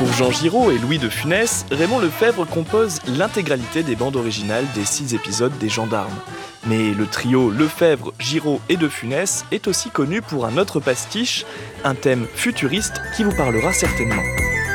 Pour Jean Giraud et Louis de Funès, Raymond Lefebvre compose l'intégralité des bandes originales des 6 épisodes des Gendarmes. Mais le trio Lefebvre, Giraud et de Funès est aussi connu pour un autre pastiche, un thème futuriste qui vous parlera certainement.